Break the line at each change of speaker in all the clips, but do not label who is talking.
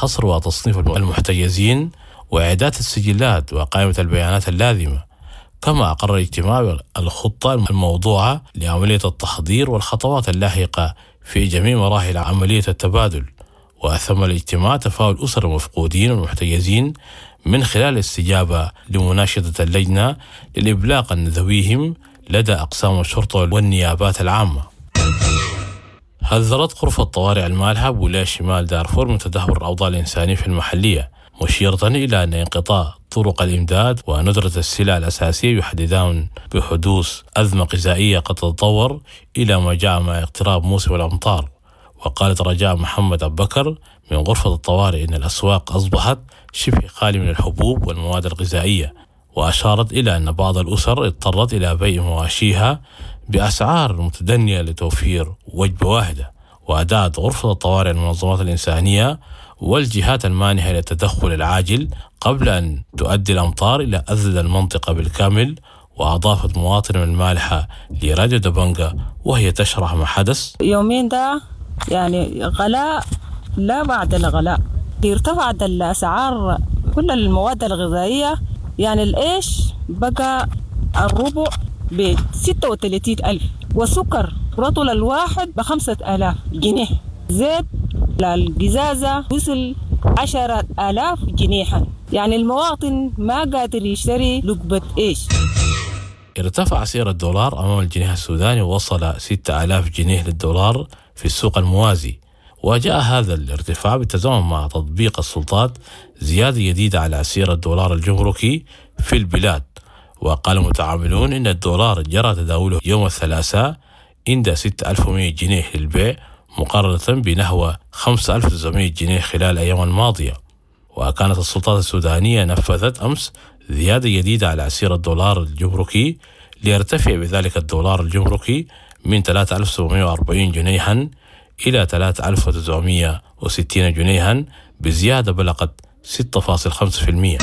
حصر وتصنيف المحتجزين وإعداد السجلات وقائمة البيانات اللازمة. كما أقر الاجتماع الخطة الموضوعة لعملية التحضير والخطوات اللاحقة في جميع مراحل عملية التبادل. وأثم الاجتماع تفاعل أسر المفقودين والمحتجزين من خلال الاستجابة لمناشدة اللجنة للإبلاغ عن ذويهم لدى أقسام الشرطة والنيابات العامة. حذرت غرفة طوارئ المالحة بولاية شمال دارفور من تدهور الأوضاع الإنسانية في المحلية، مشيرة إلى أن انقطاع طرق الإمداد وندرة السلع الأساسية يحددان بحدوث أزمة غذائية قد تتطور إلى ما جاء مع اقتراب موسم الأمطار. وقالت رجاء محمد أبو بكر من غرفة الطوارئ إن الأسواق أصبحت شبه خالية من الحبوب والمواد الغذائية، وأشارت إلى أن بعض الأسر اضطرت إلى بيع مواشيها بأسعار متدنية لتوفير وجبة واحدة. وأدعت غرفة الطوارئ المنظمات الإنسانية والجهات المانحة للتدخل العاجل قبل أن تؤدي الأمطار إلى أذل المنطقة بالكامل. وأضافت مواطنة من المالحة لراديو دبنجة وهي تشرح ما حدث:
يومين ده يعني غلاء لا بعد الغلاء، ارتفعت الأسعار كل المواد الغذائية. يعني الإيش بقى الربع ب36,000، والسكر رطل الواحد ب5,000 جنيه، زيت القزازة وصل 10,000 جنيها. يعني المواطن ما قادر يشتري لقبة إيش.
ارتفع سعر الدولار أمام الجنيه السوداني ووصل 6,000 جنيه للدولار في السوق الموازي. وجاء هذا الارتفاع بالتزامن مع تطبيق السلطات زيادة جديدة على سعر الدولار الجمركي في البلاد. وقال المتعاملون إن الدولار جرى تداوله يوم الثلاثاء عند 6,100 جنيه للبيع مقارنة بنحو 5,900 جنيه خلال الأيام الماضية. وكانت السلطات السودانية نفذت أمس زيادة جديدة على سعر الدولار الجمركي ليرتفع بذلك الدولار الجمركي من 3,740 جنيها إلى 3,960 جنيها بزيادة بلغت 6.5%.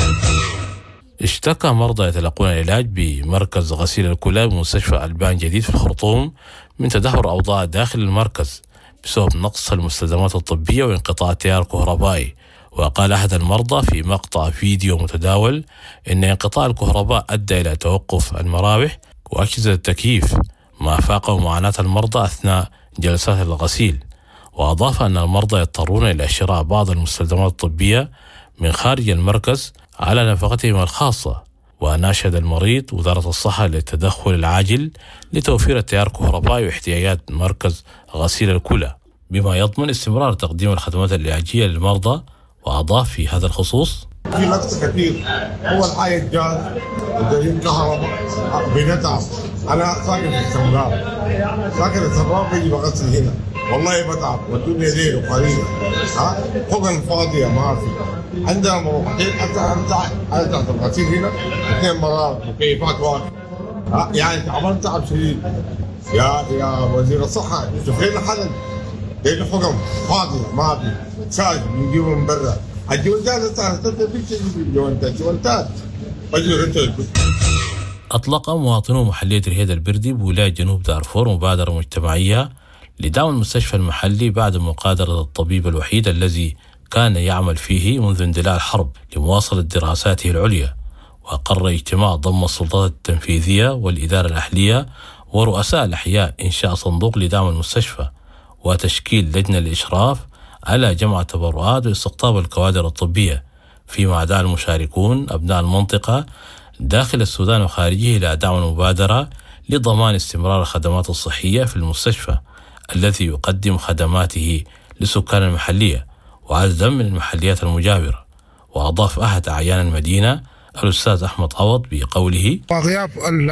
اشتكى مرضى يتلقون العلاج بمركز غسيل الكلى بمستشفى ألبان جديد في الخرطوم من تدهور أوضاع داخل المركز بسبب نقص المستلزمات الطبية وانقطاع التيار الكهربائي. وقال أحد المرضى في مقطع فيديو متداول إن انقطاع الكهرباء أدى إلى توقف المراوح وأجهزة التكييف، ما فاقم معاناة المرضى أثناء جلسات الغسيل. وأضاف أن المرضى يضطرون إلى شراء بعض المستلزمات الطبية من خارج المركز على نفقتهم الخاصة. وناشد المريض وزارة الصحة للتدخل العاجل لتوفير التيار الكهربائي واحتياجات مركز غسيل الكلى بما يضمن استمرار تقديم الخدمات العلاجية للمرضى. وأضاف في هذا الخصوص:
في نقص كثير. أول حاجة الجاز ودليل كهرباء بنتعب. أنا ساكن في السمراء، ساكن السمراء بيجي بغسل هنا، والله بتعب والدنيا ليل وقليلة. حقن فاضية ما في. عندنا مروحتين حتى أنا الغسيل هنا 2 مرات مكيفات واحد. يعني عملت تعب شديد. يا وزير الصحة شوف لنا حل. لأن حقن فاضية ما في. شايف نجيبه من برا. الجوانتات
أطلق مواطنو محلية رهيد البردي بولاية جنوب دارفور مبادرة مجتمعية لدعم المستشفى المحلي بعد مقادرة الطبيب الوحيد الذي كان يعمل فيه منذ اندلاع الحرب لمواصلة دراساته العليا. وأقر اجتماع ضم السلطات التنفيذية والإدارة الأهلية ورؤساء الأحياء إنشاء صندوق لدعم المستشفى وتشكيل لجنة للإشراف على جمع التبرعات واستقطاب الكوادر الطبية، فيما دعا المشاركون أبناء المنطقة داخل السودان وخارجه إلى دعم المبادرة لضمان استمرار الخدمات الصحية في المستشفى الذي يقدم خدماته لسكان المحلية وعددا من المحليات المجاورة. وأضاف أحد أعيان المدينة الأستاذ أحمد عوض بقوله:
وغياب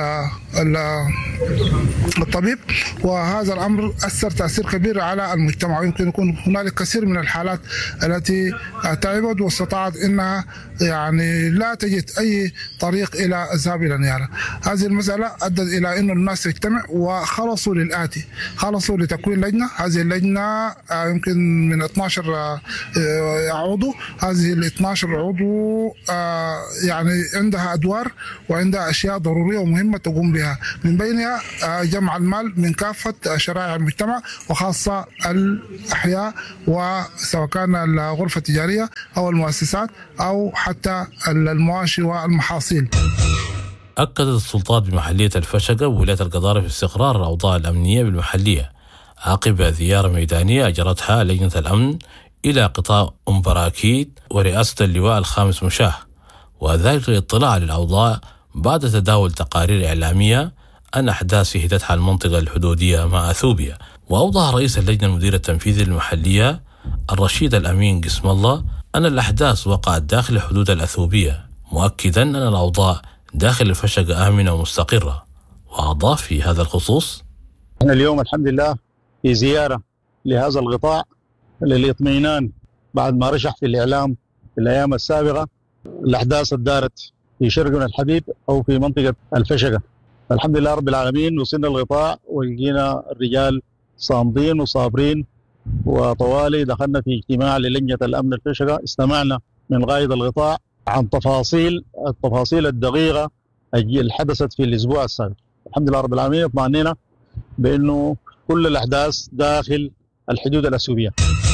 الطبيب وهذا الأمر أثر تأثير كبير على المجتمع، ويمكن يكون هنالك كثير من الحالات التي تعبت واستطاعت أنها يعني لا تجد أي طريق إلى الذهاب إلى النيابة. هذه المسألة أدت إلى أن الناس تجتمع وخلصوا للآتي، خلصوا لتكوين لجنة. هذه اللجنة يمكن من 12 عضو. هذه ال 12 عضو يعني يعني عندها أدوار وعندها أشياء ضرورية ومهمة تقوم بها، من بينها جمع المال من كافة شرائح المجتمع وخاصة الأحياء، وسواء كان الغرفة التجارية أو المؤسسات أو حتى المواشي والمحاصيل.
أكدت السلطات بمحلية الفشقة وولاية القضارف في استقرار الأوضاع الأمنية بالمحلية عقب زيارة ميدانية أجرتها لجنة الأمن إلى قطاع براكيت ورئاسة اللواء الخامس مشاه، وذلك للاطلاع على الأوضاع بعد تداول تقارير إعلامية عن أحداث شهدتها المنطقة الحدودية مع أثيوبيا. وأوضح رئيس اللجنة المدير التنفيذي للمحلية الرشيد الأمين قسم الله أن الأحداث وقعت داخل الحدود الأثيوبية، مؤكدا أن الأوضاع داخل الفشقة آمنة ومستقرة. وأضاف في هذا الخصوص:
احنا اليوم الحمد لله في زيارة لهذا القطاع للإطمئنان بعد ما رشح في الإعلام في الأيام السابقة الأحداث الدارت في شرقنا الحبيب أو في منطقة الفشقة. الحمد لله رب العالمين وصلنا القطاع ولقينا الرجال صامدين وصابرين، وطوالي دخلنا في اجتماع للجنة الأمن الفشقة، استمعنا من قائد القطاع عن التفاصيل الدقيقة اللي حدثت في الأسبوع السابق. الحمد لله رب العالمين اطمئننا بأنه كل الأحداث داخل الحدود الأثيوبية.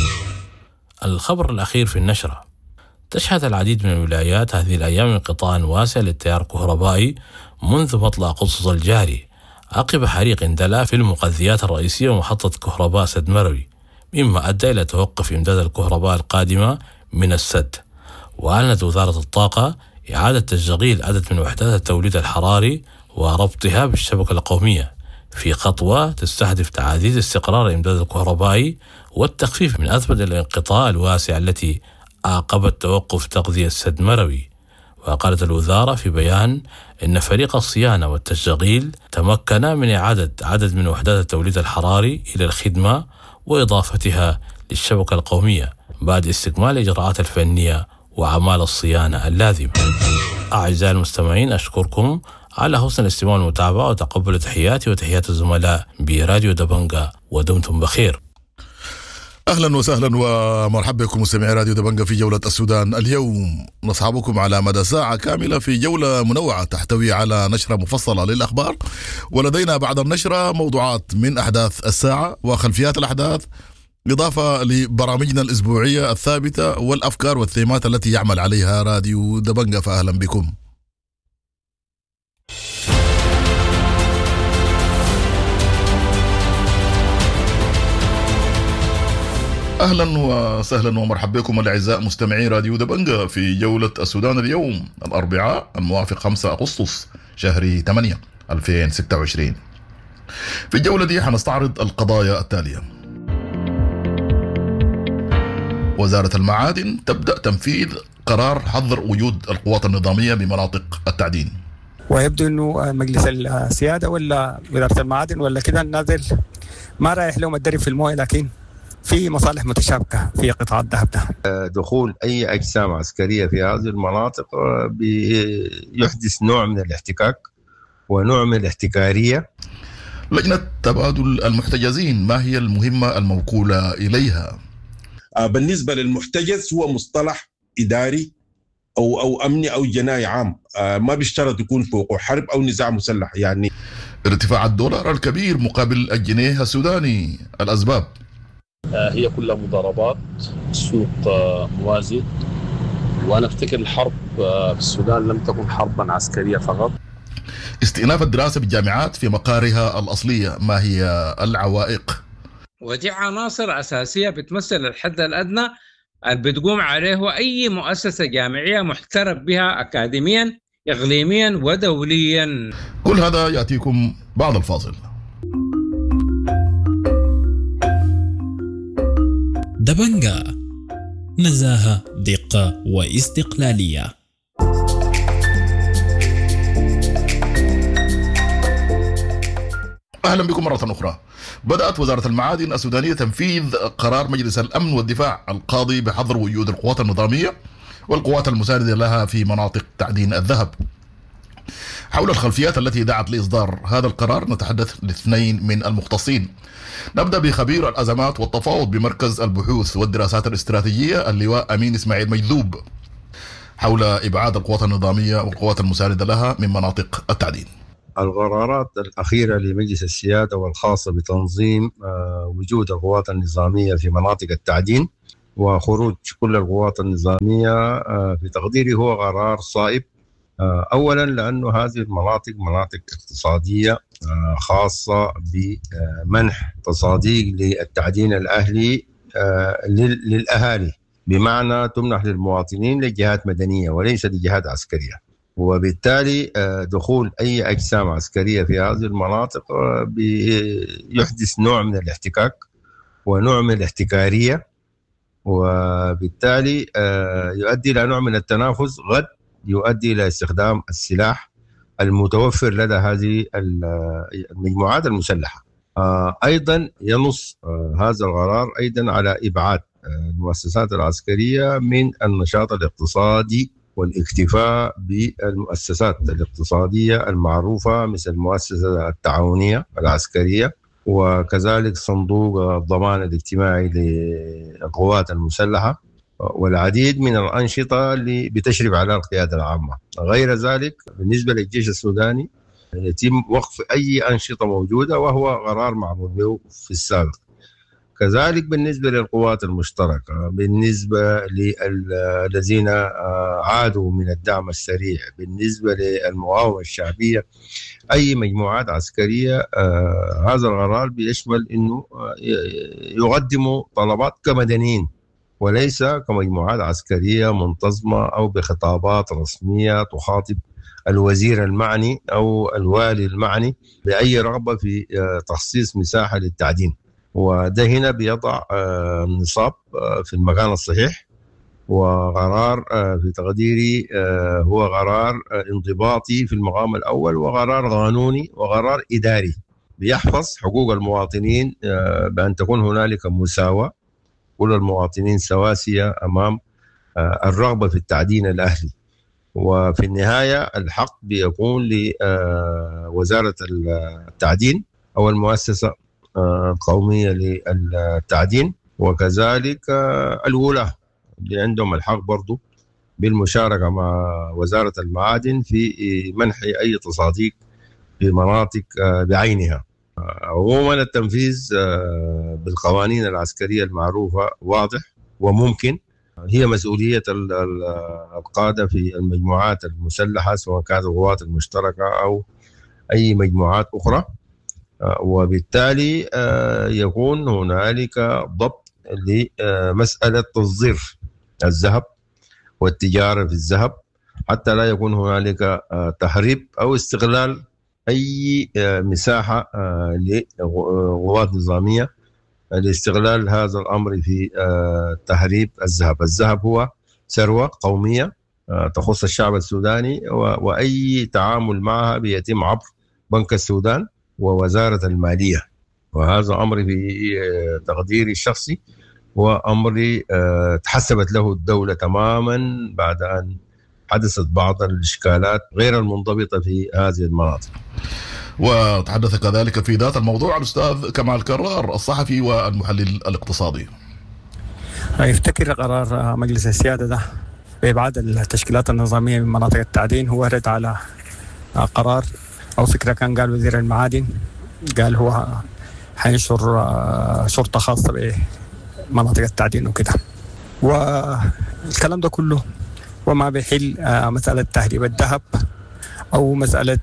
الخبر الأخير في النشرة: تشهد العديد من الولايات هذه الأيام انقطاع واسع للتيار الكهربائي منذ مطلع أغسطس الجاري عقب حريق اندلع في المغذيات الرئيسية ومحطة كهرباء سد مروي، مما أدى إلى توقف إمداد الكهرباء القادمة من السد. وأعلنت وزارة الطاقة إعادة تشغيل عدد من وحدات التوليد الحراري وربطها بالشبكة القومية في خطوة تستهدف تعزيز استقرار الإمداد الكهربائي والتخفيف من أزمة الانقطاع الواسع التي أعقبت توقف تغذية سد مروي. وقالت الوزارة في بيان إن فريق الصيانة والتشغيل تمكن من إعادة عدد من وحدات التوليد الحراري إلى الخدمة وإضافتها للشبكة القومية بعد استكمال الإجراءات الفنية وأعمال الصيانة اللازمة. أعزائي المستمعين، أشكركم على حسن الاستماع والمتابعة، وتقبلوا تحياتي وتحيات الزملاء براديو دبنجة، ودمتم بخير.
أهلا وسهلا ومرحبا بكم مستمعي راديو دبنجة في جولة السودان. اليوم نصحبكم على مدى ساعة كاملة في جولة منوعة تحتوي على نشرة مفصلة للأخبار، ولدينا بعد النشرة موضوعات من أحداث الساعة وخلفيات الأحداث، إضافة لبرامجنا الأسبوعية الثابتة والأفكار والثيمات التي يعمل عليها راديو دبنجة. فأهلا بكم. أهلا وسهلا ومرحبا بكم الأعزاء مستمعي راديو دبنجة في جولة السودان اليوم الأربعاء الموافق 5 أغسطس شهر 8 2026. في الجولة دي حنستعرض القضايا التالية: وزارة المعادن تبدأ تنفيذ قرار حظر وجود القوات النظامية بمناطق التعدين.
ويبدو أنه مجلس السيادة ولا وزارة المعادن ولا كده نازل ما رايح لهم الدرب في المويه، لكن في مصالح متشابكة في قطاع الذهب ده.
دخول أي أجسام عسكرية في هذه المناطق بيحدث نوع من الاحتكاك ونوع من الاحتكارية.
لجنة تبادل المحتجزين، ما هي المهمة الموكولة إليها؟
بالنسبة للمحتجز هو مصطلح إداري أو أمني أو جنائي عام، ما بيشترط يكون فوقه حرب أو نزاع مسلح. يعني
ارتفاع الدولار الكبير مقابل الجنيه السوداني، الأسباب؟
هي كلها مضاربات، سوق موازي، وأنا أفتكر الحرب في السودان لم تكن حربا عسكرية فقط.
استئناف الدراسة بالجامعات في مقارها الأصلية، ما هي العوائق؟
ودي عناصر أساسية بتمثل الحد الأدنى اللي بتقوم عليه أي مؤسسة جامعية محترف بها أكاديميا إقليميا ودوليا.
كل هذا يأتيكم بعد الفاصل.
دبنجة، نزاهة، دقة واستقلالية.
أهلا بكم مرة أخرى. بدأت وزارة المعادن السودانية تنفيذ قرار مجلس الأمن والدفاع القاضي بحظر وجود القوات النظامية والقوات المساندة لها في مناطق تعدين الذهب. حول الخلفيات التي دعت لإصدار هذا القرار نتحدث لاثنين من المختصين. نبدأ بخبير الأزمات والتفاوض بمركز البحوث والدراسات الاستراتيجية اللواء أمين إسماعيل مجذوب. حول إبعاد القوات النظامية والقوات المساندة لها من مناطق التعدين.
القرارات الأخيرة لمجلس السيادة والخاصة بتنظيم وجود القوات النظامية في مناطق التعدين وخروج كل القوات النظامية في تقديري هو قرار صائب. أولا لأنه هذه المناطق مناطق اقتصادية خاصة بمنح تصاديق للتعدين الأهلي للأهالي، بمعنى تمنح للمواطنين لجهات مدنية وليس لجهات عسكرية، وبالتالي دخول أي أجسام عسكرية في هذه المناطق يحدث نوع من الاحتكاك ونوع من الاحتكارية، وبالتالي يؤدي إلى نوع من التنافس قد يؤدي إلى استخدام السلاح المتوفر لدى هذه المجموعات المسلحة. أيضا ينص هذا القرار أيضا على إبعاد المؤسسات العسكرية من النشاط الاقتصادي والاكتفاء بالمؤسسات الاقتصادية المعروفة مثل المؤسسة التعاونية العسكرية وكذلك صندوق الضمان الاجتماعي للقوات المسلحة والعديد من الأنشطة اللي بتشرف على القيادة العامة. غير ذلك بالنسبة للجيش السوداني يتم وقف أي أنشطة موجودة وهو قرار معمول به في السابق. كذلك بالنسبة للقوات المشتركة، بالنسبة للذين عادوا من الدعم السريع، بالنسبة للمقاومة الشعبية، أي مجموعات عسكرية، هذا القرار بيشمل أنه يقدموا طلبات كمدنيين وليس كمجموعات عسكرية منتظمة أو بخطابات رسمية تخاطب الوزير المعني أو الوالي المعني بأي رغبة في تخصيص مساحة للتعدين. وده هنا بيضع النصاب في المكان الصحيح، وقرار في تقديري هو قرار انضباطي في المقام الأول وقرار قانوني وقرار إداري بيحفظ حقوق المواطنين بأن تكون هنالك مساواة، كل المواطنين سواسية أمام الرغبة في التعدين الأهلي. وفي النهاية الحق بيكون لوزارة التعدين أو المؤسسة القومية للتعدين، وكذلك الولاة اللي عندهم الحق برضو بالمشاركة مع وزارة المعادن في منح أي تصاديق في مناطق بعينها. عموما التنفيذ بالقوانين العسكرية المعروفة واضح وممكن، هي مسؤولية القادة في المجموعات المسلحة سواء كانت القوات المشتركة أو أي مجموعات أخرى، وبالتالي يكون هنالك ضبط لمسألة تصدير الذهب والتجارة في الذهب حتى لا يكون هنالك تهريب أو استغلال أي مساحة لقوات نظامية لاستغلال هذا الأمر في تهريب الذهب. الذهب هو ثروة قومية تخص الشعب السوداني، وأي تعامل معها بيتم عبر بنك السودان ووزارة المالية، وهذا أمر في تقديري الشخصي وأمر تحسبت له الدولة تماما بعد أن حدثت بعض الإشكالات غير المنضبطة في هذه المناطق.
وتحدث كذلك في ذات الموضوع الأستاذ كمال كرار الصحفي والمحلل الاقتصادي.
يفتكر قرار مجلس السيادة ده بإبعاد التشكيلات النظامية من مناطق التعدين هو رد على قرار أو فكرة كان قال وزير المعادن، قال هو حينشر شرطة خاصة بمناطق التعدين وكده، والكلام ده كله وما بيحل مسألة تهريب الذهب أو مسألة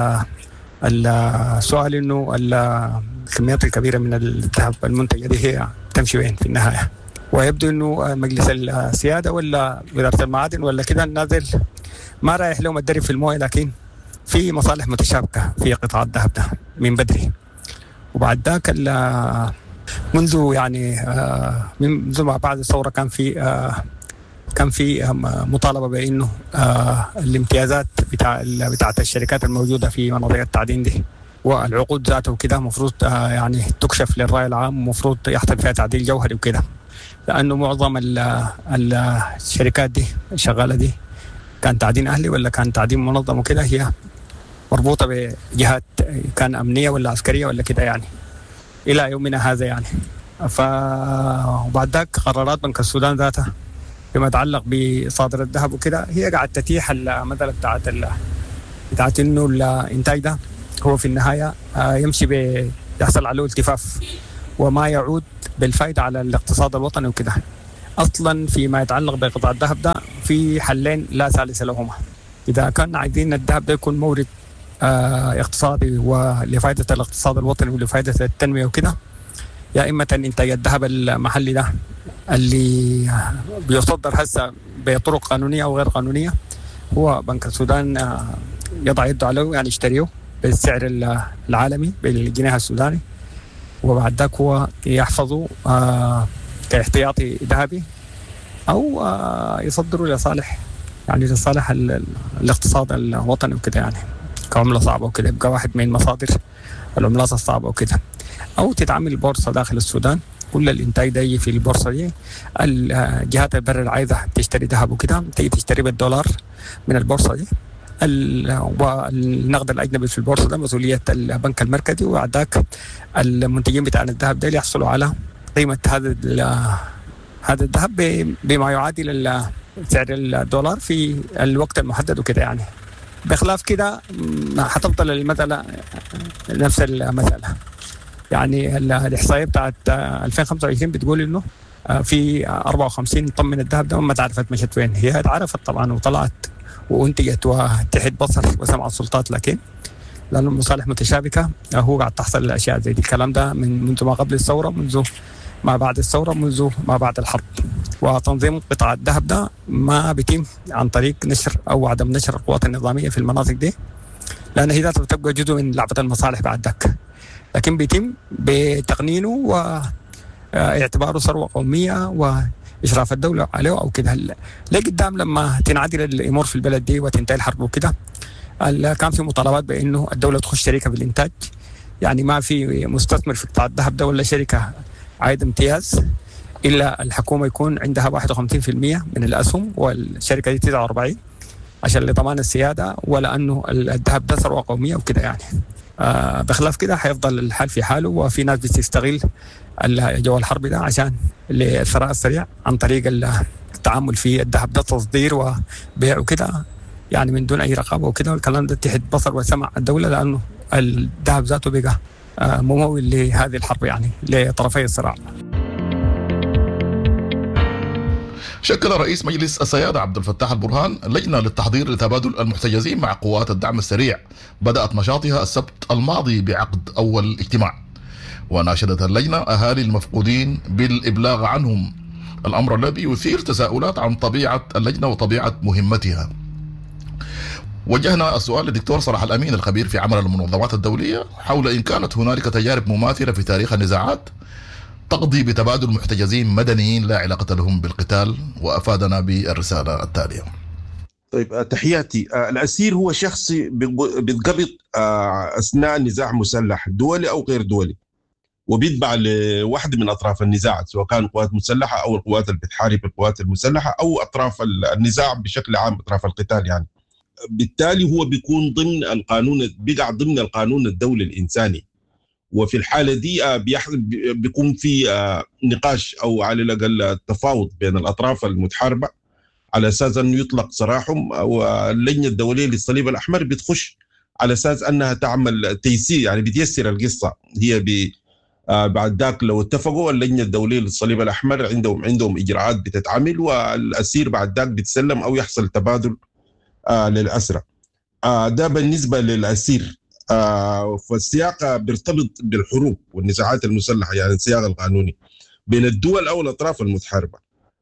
السؤال إنه الكميات الكبيرة من الذهب المنتجة دي هي تمشي وين في النهاية. ويبدو إنه مجلس السيادة ولا وزارة المعادن ولا كده نازل ما رايح لهم الدرب في المويه، لكن في مصالح متشابكة في قطاع الذهب ده من بدري. وبعد ذاك منذ ما بعد الثورة كان في مطالبة بأنه الامتيازات بتاعت الشركات الموجودة في مناطق التعدين دي والعقود ذاته وكده مفروض يعني تكشف للرأي العام، مفروض يحصل فيها تعديل جوهري وكده، لأنه معظم الشركات دي الشغالة دي كان تعدين أهلي ولا كان تعدين منظم وكده، هي مربوطة بجهات كان أمنية ولا عسكرية ولا كده يعني إلى يومنا هذا يعني. وبعد ذاك قرارات بنك السودان ذاتها فيما يتعلق بصادر الذهب وكده، هي قاعد تتيح المسألة بتاعت إنه الإنتاج ده هو في النهاية يمشي يحصل عليه التفاف وما يعود بالفائدة على الاقتصاد الوطني وكده. أصلا فيما يتعلق بقطاع الذهب ده في حلين لا ثالث لهما. إذا كان عايزين الذهب ده يكون مورد اقتصادي ولفائدة الاقتصاد الوطني ولفائدة التنمية وكده، يا إما إنتاج الذهب المحلي ده اللي بيصدر هسه بطرق قانونية أو غير قانونية، هو بنك السودان يضع يده عليه يعني يشتريه بالسعر العالمي بالجنيه السوداني، وبعد ذاك هو يحفظه كاحتياطي ذهبي أو يصدره لصالح يعني لصالح الاقتصاد الوطني وكده، يعني كعملة صعبة وكده، يبقى واحد من مصادر العملات الصعبة وكده. أو تتعمل بورصة داخل السودان، كل الإنتاج ده يجي في البورصة دي، الجهات البر العايزة تشتري ذهب وكده تيجي تشتري بالدولار من البورصة دي، والنقد الأجنبي في البورصة ده مسؤولية البنك المركزي، وبعد ذاك المنتجين بتاع الذهب ده يحصلوا على قيمة هذا الذهب بما يعادل سعر الدولار في الوقت المحدد وكده. يعني بخلاف كده حتفضل المسألة نفس المسألة. يعني الإحصائية بتاعت 2025 بتقول إنه في 54 طن من الذهب ده ما تعرفت مشت وين. هي اتعرفت طبعا وطلعت وانتجت وتحت بصر وسمع السلطات، لكن لأن المصالح متشابكة هو قاعد تحصل الأشياء زي دي. الكلام ده منذ ما قبل الثورة، منذ ما بعد الثورة، منذ ما بعد الحرب. وتنظيم قطاع الذهب ده ما بيتم عن طريق نشر أو عدم نشر القوات النظامية في المناطق دي، لأن هي ذاتها بتبقى جزء من لعبة المصالح بعد ذاك، لكن بيتم بتقنينه واعتباره ثروة قومية وإشراف الدولة عليه أو كده. لقدام لما تنعدل الأمور في البلد دي وتنتهي الحرب وكده، كان في مطالبات بأنه الدولة تخش شركة بالإنتاج، يعني ما في مستثمر في قطاع الذهب ده ولا شركة عايد امتياز إلا الحكومة يكون عندها 51% من الأسهم والشركة دي 49 عشان لضمان السيادة، ولأنه الذهب ده ثروة قومية وكده. يعني بخلاف كده حيفضل الحال في حاله، وفي ناس بتستغل جو الحرب ده عشان الثراء السريع عن طريق التعامل في الذهب ده، تصدير وبيع وكده، يعني من دون أي رقابة وكده. والكلام ده تحت بصر وسمع الدولة، لأنه الذهب ذاته بقى ممول لهذه الحرب، يعني لطرفي الصراع.
شكل رئيس مجلس السيادة عبد الفتاح البرهان لجنة للتحضير لتبادل المحتجزين مع قوات الدعم السريع، بدأت نشاطها السبت الماضي بعقد أول اجتماع، وناشدت اللجنة أهالي المفقودين بالإبلاغ عنهم، الأمر الذي يثير تساؤلات عن طبيعة اللجنة وطبيعة مهمتها. وجهنا السؤال للدكتور صلاح الأمين الخبير في عمل المنظمات الدولية حول إن كانت هنالك تجارب مماثلة في تاريخ النزاعات تقضي بتبادل محتجزين مدنيين لا علاقة لهم بالقتال، وأفادنا بالرسالة التالية.
طيب، تحياتي. الأسير هو شخص بيتقبض أثناء نزاع مسلح دولي أو غير دولي، وبيتبع لواحد من أطراف النزاع، سواء كان القوات المسلحة أو القوات اللي بتحارب القوات المسلحة أو أطراف النزاع بشكل عام، أطراف القتال يعني. بالتالي هو بيكون ضمن القانون، بيقع ضمن القانون الدولي الإنساني، وفي الحالة دي بيكون في نقاش أو على الأقل تفاوض بين الأطراف المتحاربة على أساس أنه يطلق سراحهم، واللجنة الدولية للصليب الأحمر بتخش على أساس أنها تعمل تيسير، يعني بتيسر القصة. هي بعد ذاك لو اتفقوا، اللجنة الدولية للصليب الأحمر عندهم إجراءات بتتعمل، والأسير بعد ذاك بتسلم أو يحصل تبادل للأسرى. ده بالنسبة للأسير. فالسياق بيرتبط بالحروب والنزاعات المسلحة، يعني السياق القانوني بين الدول أو الأطراف المتحاربة،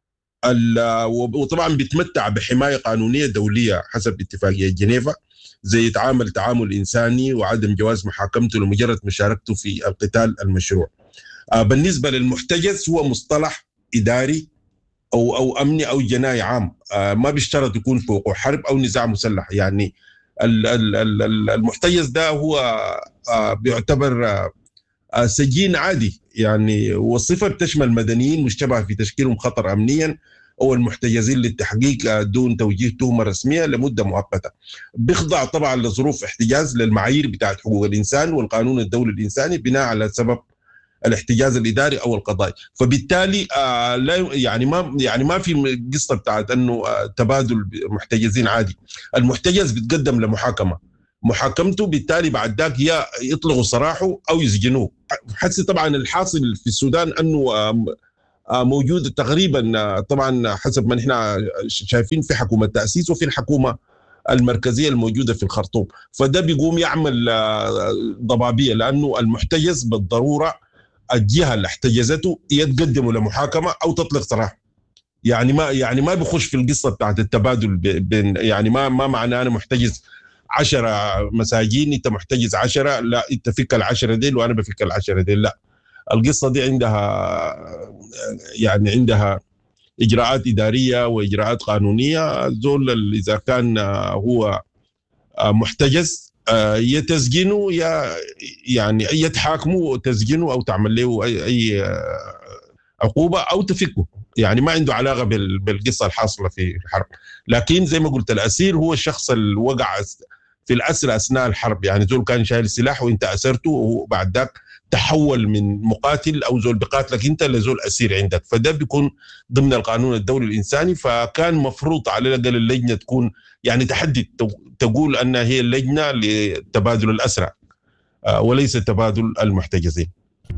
وطبعا بيتمتع بحماية قانونية دولية حسب اتفاقية جنيفا، زي تعامل إنساني وعدم جواز محاكمته لمجرد مشاركته في القتال المشروع. بالنسبة للمحتجز هو مصطلح إداري أو أمني أو جنائي عام، ما بيشترط يكون في وقوع حرب أو نزاع مسلح. يعني المحتجز ده هو بيعتبر سجين عادي يعني، والصفة بتشمل مدنيين مشتبه في تشكيلهم خطر أمنيا أو المحتجزين للتحقيق دون توجيه تهمة رسمية لمدة مؤقتة. بيخضع طبعا لظروف احتجاز للمعايير بتاعت حقوق الإنسان والقانون الدولي الإنساني بناء على سبب الاحتجاز الاداري او القضائي. فبالتالي لا يعني ما في قصه بتاعت انه تبادل محتجزين عادي. المحتجز بيتقدم لمحاكمه، محاكمته بالتالي بعد ذاك يا يطلقوا سراحه او يسجنوه. حسي طبعا الحاصل في السودان انه موجود تقريبا، طبعا حسب ما نحن شايفين، في حكومه تاسيس وفي الحكومه المركزيه الموجوده في الخرطوم. فده بيقوم يعمل ضبابيه، لانه المحتجز بالضروره الجهه اللي احتجزته يتقدموا لمحاكمه او تطلق سراحه. يعني ما بيخش في القصه بتاعت التبادل بين، يعني ما معناه انا محتجز 10 مساجين انت محتجز 10، لا انت فك ال10 ديل وانا بفك ال10 ديل، لا. القصه دي عندها اجراءات اداريه واجراءات قانونيه. زول اذا كان هو محتجز يتسجنوا يعني يتحاكموا تسجنوا او تعمل له اي عقوبه او تفكه. يعني ما عنده علاقه بالقصه الحاصله في الحرب. لكن زي ما قلت الاسير هو الشخص اللي وقع في الاسر اثناء الحرب. يعني زول كان شايل سلاح وانت اسرته وبعد ذاك تحول من مقاتل او زول بقاتلك انت لزول اسير عندك، فده بيكون ضمن القانون الدولي الانساني. فكان مفروض على الاقل اللجنه تكون يعني تحدد، تقول انها هي اللجنه لتبادل الاسرى وليس تبادل المحتجزين.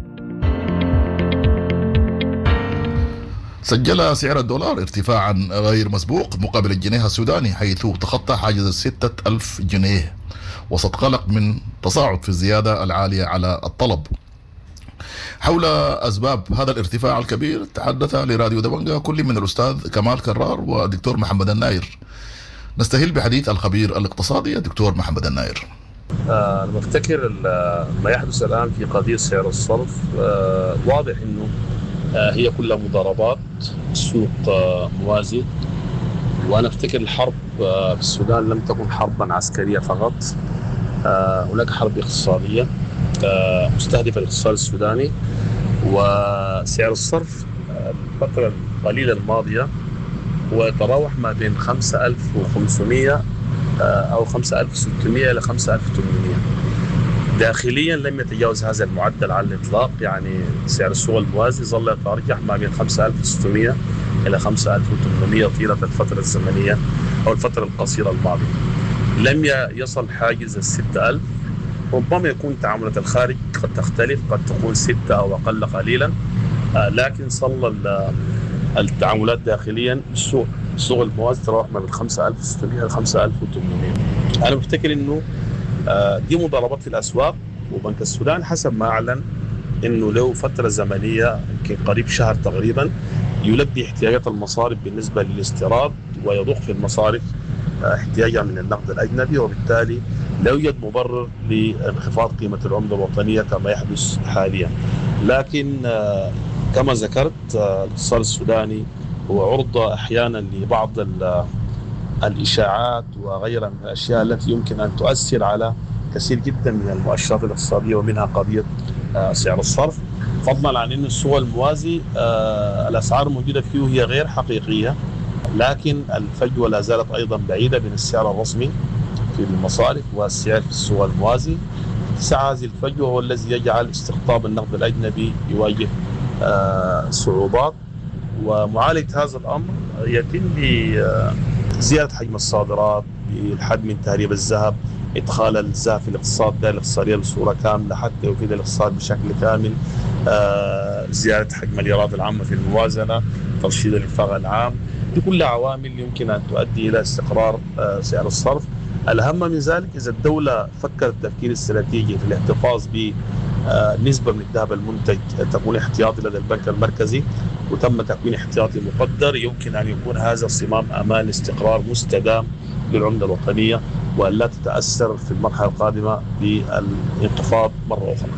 سجل سعر الدولار ارتفاعا غير مسبوق مقابل الجنيه السوداني، حيث تخطى حاجز 6,000 جنيه وسط قلق من تصاعد في الزيادة العالية على الطلب. حول أسباب هذا الارتفاع الكبير تحدث لراديو دبنجة كل من الأستاذ كمال كرار والدكتور محمد الناير. نستهل بحديث الخبير الاقتصادي الدكتور محمد الناير.
أنا بفتكر ما يحدث الآن في قضية سعر الصرف واضح أنه هي كلها مضاربات، سوق موازي. وأنا أفتكر الحرب في السودان لم تكن حربا عسكرية فقط، هناك حرب اقتصادية مستهدفة الاقتصاد السوداني. وسعر الصرف الفترة القليلة الماضية ويتراوح ما بين 5,500 أو 5,600 إلى 5,800. داخليا لم يتجاوز هذا المعدل على الإطلاق. يعني سعر السوق الموازي ظل يتراجع ما بين 5,600 إلى 5,800 طيلة الفترة الزمنية أو الفترة القصيرة الماضية. لم يصل حاجز 6,000. ربما يكون تعاملات الخارج قد تختلف، قد تكون 6 أو أقل قليلا، لكن صل التعاملات داخليا السوق الموازي تراوح ما بين 5,600 إلى 5,800. أنا بفتكر إنه دي مضاربات في الأسواق. وبنك السودان حسب ما أعلن إنه له فترة زمنية يمكن قريب شهر تقريبا يلبي احتياجات المصارف بالنسبة للاستيراد ويضخ في المصارف احتياجها من النقد الأجنبي، وبالتالي لا يوجد مبرر لانخفاض قيمة العملة الوطنية كما يحدث حاليا. لكن كما ذكرت الاقتصاد السوداني هو عرضة أحيانا لبعض الإشاعات وغيرها من الأشياء التي يمكن أن تؤثر على كثير جدا من المؤشرات الاقتصادية ومنها قضية سعر الصرف. فضلا عن أن السوق الموازي الأسعار الموجودة فيه هي غير حقيقية، لكن الفجوة لا زالت أيضا بعيدة بين السعر الرسمي في المصارف والسعر في السوق الموازي. اتساع هذه الفجوة هو الذي يجعل استقطاب النقد الأجنبي يواجه صعوبات. ومعالجة هذا الأمر يتم بزيادة حجم الصادرات، بالحد من تهريب الذهب، إدخال الذهب في الاقتصاد الاقتصادية بصورة كاملة حتى يفيد الاقتصاد بشكل كامل، زيادة حجم الإيراد العامة في الموازنة، ترشيد الإنفاق العام. دي كلها عوامل يمكن أن تؤدي إلى استقرار سعر الصرف. الأهم من ذلك إذا الدولة فكرت التفكير الاستراتيجي في الاحتفاظ بنسبة من الذهب المنتج تكون احتياطي لدى البنك المركزي وتم تكوين احتياطي مقدر، يمكن أن يكون هذا صمام أمان استقرار مستدام للعملة الوطنية وأن لا تتأثر في المرحلة القادمة بالانخفاض مرة أخرى.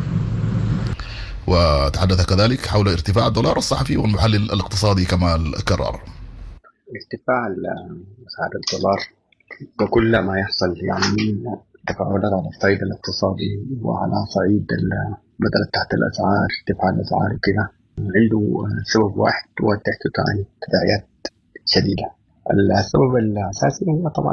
وتحدث كذلك حول ارتفاع الدولار الصحفي والمحلل الاقتصادي كمال كرار.
ارتفاع سعر الدولار وكل ما يحصل يعني من تفاعلات على الصعيد الاقتصادي وعلى صعيد بدل تحت الأسعار، ارتفاع الأسعار وكذا، عنده سبب واحد هو تداعيات شديدة. السبب الأساسي هو طبعا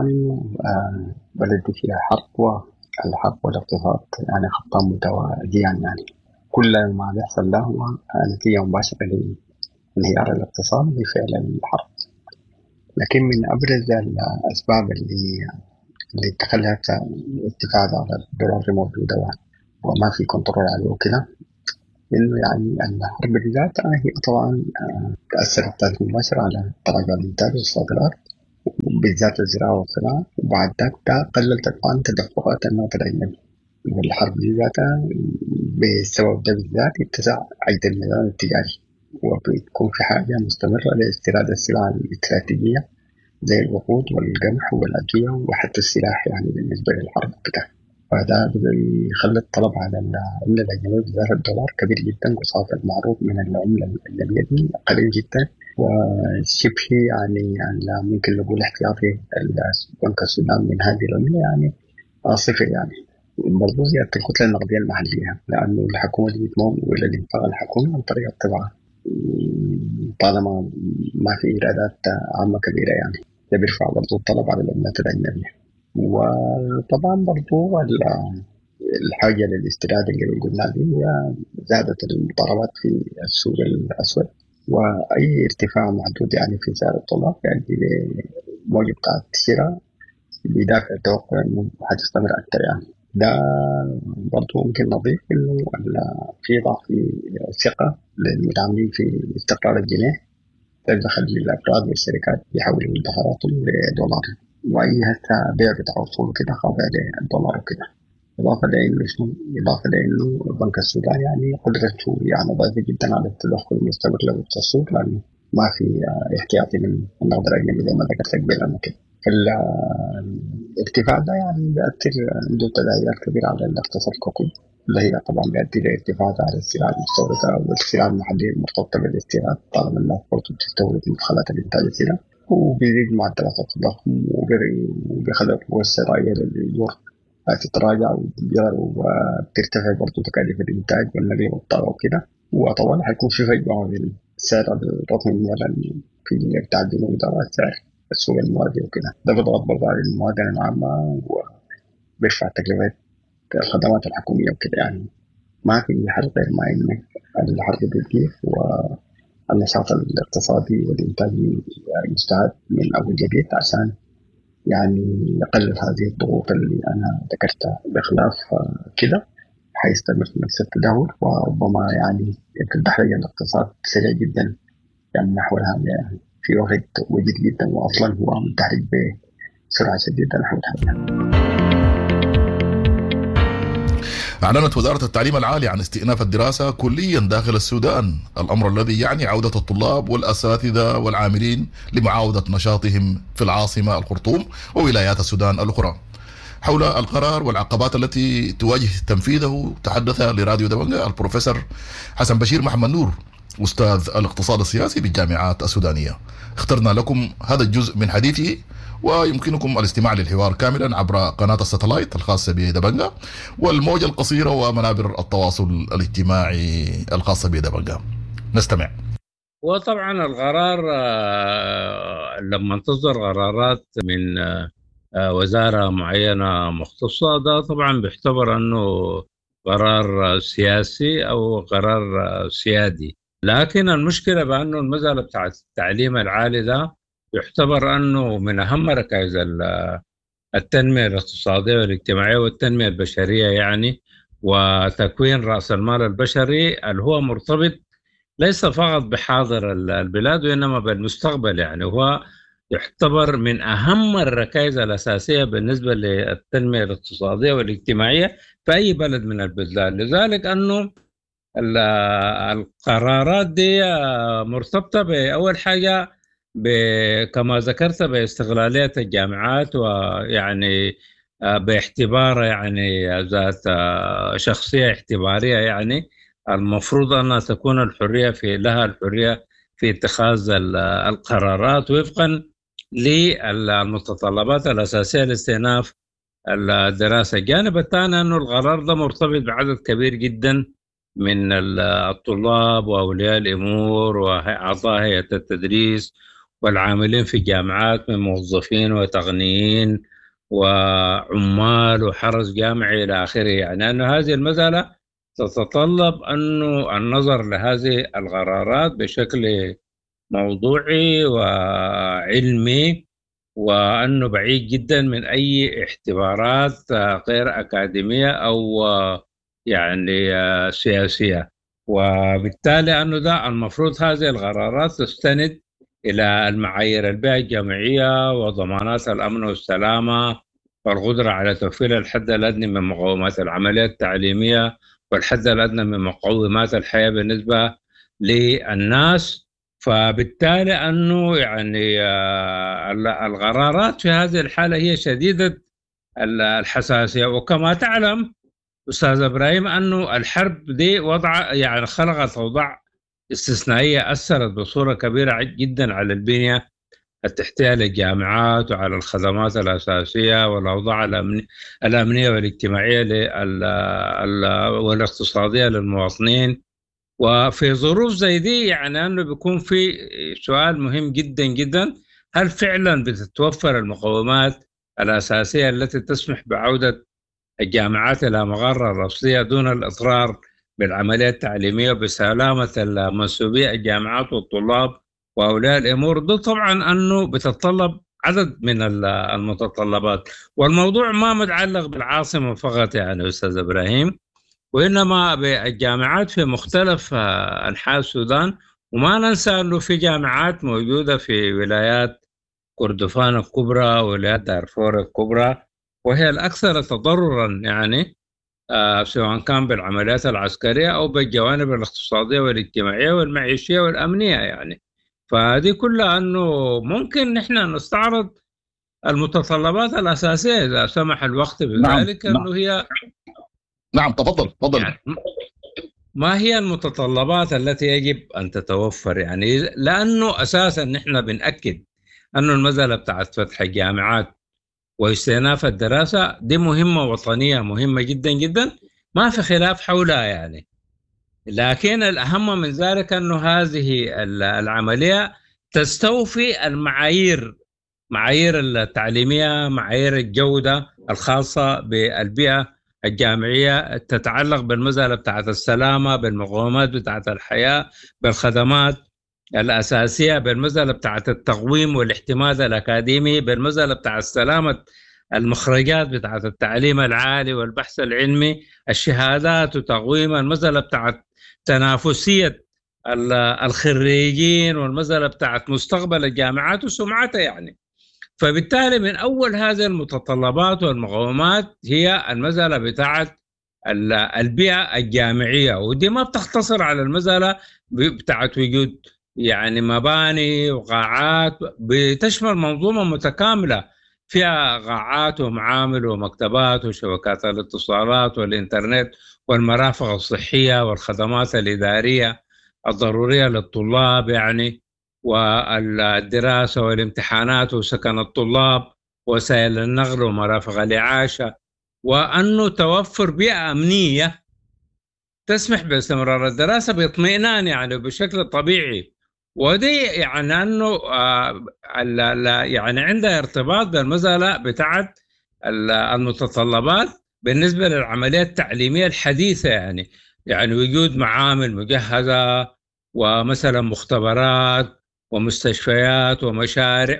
بلد فيها حرب، والحرب والاقتصاد يعني خطان متوازيان يعني. كل ما بيحصل ده هو نتيجة مباشرة لانهيار الاقتصاد بفعل الحرب. لكن من أبرز الأسباب اللي تخلت ارتفاع الدولار موجودة وما في كنترول عليه وكده، إنه يعني الحرب ذاتها هي طبعا تأثرت تأثير مباشر على تراجع الإنتاج والصادرات بالذات الزراعة والصناعة، وبعد ذلك قللت طبعا تدفقات النفط الأجنبي. والحرب ذاتها بسبب ده بالذات اتسع أيضا الميدان التجاري، وبتكون في حاجة مستمرة لاستيراد السلع الاستراتيجية زي الوقود والقمح والأدوية وحتى السلاح يعني بالنسبة للحرب كده. فده بيخلي الطلب على العملة الأجنبية بالذات الدولار كبير جدا، وصافي المعروف من العملة الأجنبية دي قليل جدا، وشبه يعني ممكن نقول احتياطي البنك السودان من هذه العملة يعني صفر يعني. برضو زيادة الكتلة النقدية المحلية، لأنه الحكومة دي بتمول إلى الإنفاق الحكومي عن طريق الطباعة طالما ما في إيرادات عامة كبيرة يعني، ده بيرفع برضو الطلب على العملات الأجنبية. وطبعا برضو الحاجة للاستيراد اللي قلنا دي هي زادت المضاربات في السوق الأسود، وأي ارتفاع محدود يعني في سعر الدولار يعني موجة بتاعت الشراء بيدافع التوقع إنه هتستمر أكثر يعني. ده برضو ممكن نضيف إنه في ضعف ثقة للمتعاملين في استقرار الجنيه، تدخل الأفراد والشركات يحولوا مدخراتهم لدولار، وأي هسه بيع بتاع وصول كده خاضع للدولار وكده. إضافة لأنه البنك السوداني يعني قدرته يعني ضعيفة جدا على التدخل المستمر له في السوق، لأنه ما في احتياطي من النقد الأجنبي زي ما ذكرت قبل كده. الارتفاع ده يعني بيأثر عنده تداعيات كبيرة على الاقتصاد ككل، اللي هي طبعا بيؤدي لارتفاع على السلع المستوردة والسلع المحلية المرتبطة بالاستيراد، طالما الناس برضه بتستورد مدخلات الإنتاج السلع، وبيزيد معدلات التضخم وبيخلي القوى الشرائية للأجور تتراجع وبترتفع برضه تكاليف الإنتاج والنقل والطاقة وكده. وطبعا حيكون في فجوة بين سعر الرقمي في بتاع الجنوب ده وسعر السوق الموازي وكده. ده بيضغط برضه على الموازنة العامة وبيرفع تكلفة الخدمات الحكومية وكده يعني. ما في حل غير ما إنه الحرب بتجيب والنشاط الاقتصادي والإنتاجي يستعد من أول جديد عشان يعني يقلل هذه الضغوط اللي أنا ذكرتها. بخلاف كده حيستمر في نفس التدهور، وربما يعني تدحرج الاقتصاد سريع جدا يعني نحو يعني في وقت وجد جدا، وأصلا هو متحرك بسرعة شديدة نحو الحل.
أعلنت وزارة التعليم العالي عن استئناف الدراسة كليا داخل السودان، الأمر الذي يعني عودة الطلاب والأساتذة والعاملين لمعاودة نشاطهم في العاصمة الخرطوم وولايات السودان الأخرى. حول القرار والعقبات التي تواجه تنفيذه تحدث لراديو دبنجة البروفيسور حسن بشير محمد نور، أستاذ الاقتصاد السياسي بالجامعات السودانية. اخترنا لكم هذا الجزء من حديثه، ويمكنكم الاستماع للحوار كاملا عبر قناة الساتلايت الخاصة بدبنجة والموجة القصيرة ومنابر التواصل الاجتماعي الخاصة بدبنجة. نستمع.
وطبعا القرار لما تصدر قرارات من وزارة معينة مختصة، ده طبعا بيعتبر أنه قرار سياسي أو قرار سيادي. لكن المشكلة بأنه المسألة بتاع التعليم العالي ده يعتبر أنه من أهم ركائز التنمية الاقتصادية والاجتماعية والتنمية البشرية يعني، وتكوين رأس المال البشري اللي هو مرتبط ليس فقط بحاضر البلاد وإنما بالمستقبل يعني. هو يعتبر من أهم الركائز الأساسية بالنسبة للتنمية الاقتصادية والاجتماعية في أي بلد من البلدان. لذلك أنه القرارات دي مرتبطة بأول حاجة كما ذكرت باستغلالية الجامعات، ويعني باعتبار يعني ذات شخصية اعتبارية يعني المفروض أن تكون لها الحرية في اتخاذ القرارات وفقا للمتطلبات الأساسية لاستئناف الدراسة. الجانب الثاني أنه القرار ده مرتبط بعدد كبير جدا من الطلاب وأولياء الأمور وأعضاء هيئة التدريس والعاملين في الجامعات من موظفين وتقنيين وعمال وحرس جامعي إلى آخره يعني. أن هذه المسألة تتطلب أنه النظر لهذه القرارات بشكل موضوعي وعلمي، وأنه بعيد جدا من أي اعتبارات غير أكاديمية أو يعني سياسية. وبالتالي أنه ده المفروض هذه القرارات تستند إلى المعايير البيئة الجامعية وضمانات الأمن والسلامة والقدرة على توفير الحد الأدنى من مقومات العملية التعليمية والحد الأدنى من مقومات الحياة بالنسبة للناس. فبالتالي أنه يعني القرارات في هذه الحالة هي شديدة الحساسية. وكما تعلم أستاذ إبراهيم أنه الحرب دي وضع يعني خلقت أوضاع استثنائية أثرت بصورة كبيرة جدا على البنية التحتية للجامعات وعلى الخدمات الأساسية والأوضاع الأمنية والاجتماعية والاقتصادية للمواطنين. وفي ظروف زي دي يعني أنه بيكون في سؤال مهم جدا جدا: هل فعلا بتتوفر المقومات الأساسية التي تسمح بعودة الجامعات إلى مقرها الأصلية دون الإضرار بالعملية التعليمية وبسلامة المنسوبي الجامعات والطلاب وأولياء الأمور؟ ده طبعا أنه بتتطلب عدد من المتطلبات. والموضوع ما متعلق بالعاصمة فقط يعني أستاذ إبراهيم، وإنما بالجامعات في مختلف أنحاء السودان. وما ننسى أنه في جامعات موجودة في ولايات كردفان الكبرى وولايات دارفور الكبرى، وهي الأكثر تضررا يعني سواء كان بالعمليات العسكرية أو بالجوانب الاقتصادية والاجتماعية والمعيشية والأمنية يعني. فهذه كلها أنه ممكن نحن نستعرض المتطلبات الأساسية إذا سمح الوقت بذلك. أنه هي
نعم تفضل.
يعني ما هي المتطلبات التي يجب أن تتوفر يعني؟ لأنه أساسا نحن بنأكد أنه المسألة بتاعت فتح الجامعات واستئناف الدراسة دي مهمة وطنية مهمة جدا جدا، ما في خلاف حولها يعني. لكن الأهم من ذلك أنه هذه العملية تستوفي معايير التعليمية، معايير الجودة الخاصة بالبيئة الجامعية، تتعلق بالمسألة بتاعت السلامة، بالمقومات بتاعت الحياة، بالخدمات الأساسية، بالمسألة بتاعت التقويم والاحتمال الأكاديمي، بالمسألة بتاعت سلامة المخرجات بتاعت التعليم العالي والبحث العلمي، الشهادات وتقويم، المسألة بتاعت تنافسية الخريجين، والمسألة بتاعت مستقبل الجامعات وسمعتها يعني. فبالتالي من أول هذه المتطلبات والمقومات هي المسألة بتاعت البيئة الجامعية، ودي ما بتختصر على المسألة بتاعت وجود يعني مباني وقاعات، بتشمل منظومة متكاملة فيها قاعات ومعامل ومكتبات وشبكات الاتصالات والإنترنت والمرافق الصحية والخدمات الإدارية الضرورية للطلاب يعني، والدراسة والامتحانات وسكن الطلاب وسائل النقل ومرافق الإعاشة، وأنه توفر بيئة أمنية تسمح باستمرار الدراسة باطمئنان يعني بشكل طبيعي. ودي يعني أنه يعني عندها ارتباط بالمسألة بتاعت المتطلبات بالنسبة للعملية التعليمية الحديثة يعني وجود معامل مجهزة ومثلا مختبرات ومستشفيات ومشارع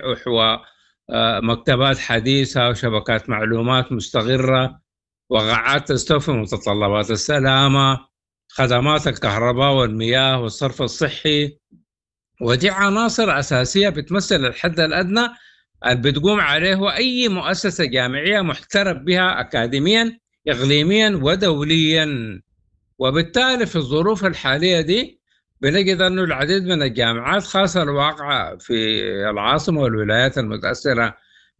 ومكتبات حديثة وشبكات معلومات مستقرة وقاعات تستوفي متطلبات السلامة، خدمات الكهرباء والمياه والصرف الصحي. ودي عناصر أساسية بتمثل الحد الأدنى اللي بتقوم عليه أي مؤسسة جامعية محترف بها أكاديميا إقليميا ودوليا. وبالتالي في الظروف الحالية دي بنجد أنه العديد من الجامعات خاصة الواقعة في العاصمة والولايات المتأثرة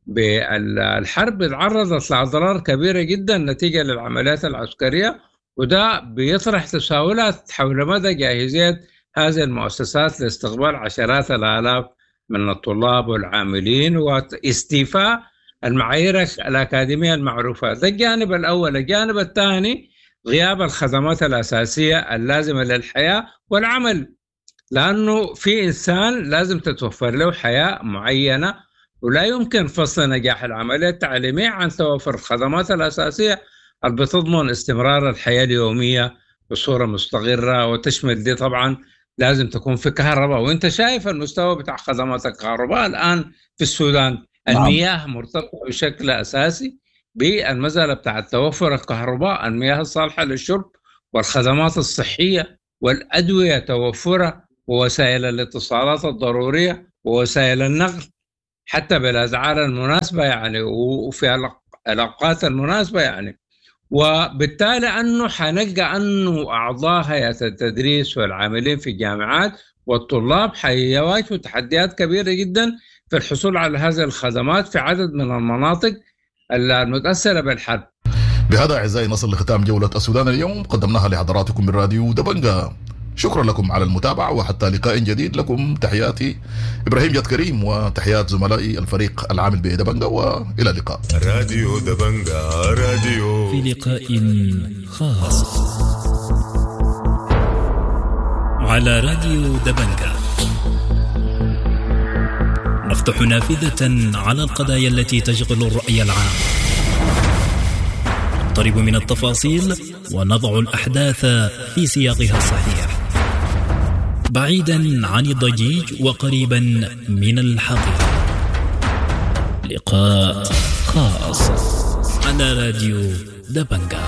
بالحرب تعرضت لأضرار كبيرة جدا نتيجة للعمليات العسكرية، وده بيطرح تساؤلات حول مدى جاهزية هذه المؤسسات لاستقبال عشرات الآلاف من الطلاب والعاملين واستيفاء المعايير الأكاديمية المعروفة. ده الجانب الأول. الجانب الثاني غياب الخدمات الأساسية اللازمة للحياة والعمل، لأنه في إنسان لازم تتوفر له حياة معينة، ولا يمكن فصل نجاح العملية التعليمية عن توفر الخدمات الأساسية اللي بتضمن استمرار الحياة اليومية بصورة مستقرة، وتشمل دي طبعا لازم تكون في كهرباء. وانت شايف المستوى بتاع خدمات الكهرباء الآن في السودان. المياه مرتبطة بشكل أساسي بالمسألة بتاع توفر الكهرباء، المياه الصالحة للشرب والخدمات الصحية والأدوية توفرها، ووسائل الاتصالات الضرورية ووسائل النقل حتى بالأسعار المناسبة يعني، وفي الأوقات المناسبة يعني. وبالتالي أنه حنلقى أنه أعضاء هيئة التدريس والعاملين في الجامعات والطلاب حيواجهوا تحديات كبيرة جدا في الحصول على هذه الخدمات في عدد من المناطق المتأثرة بالحرب.
بهذا أعزائي نصل لختام جولة السودان اليوم، قدمناها لحضراتكم من راديو دبنجة. شكرا لكم على المتابعة، وحتى لقاء جديد. لكم تحياتي إبراهيم جاد كريم، وتحيات زملائي الفريق العامل بدبنجة، وإلى اللقاء.
راديو دبنجة، راديو
في لقاء خاص على راديو دبنجة، نفتح نافذة على القضايا التي تشغل الرأي العام، نقترب من التفاصيل ونضع الأحداث في سياقها الصحيح، بعيدا عن الضجيج وقريبا من الحقيقة. لقاء خاص على راديو دبنجة.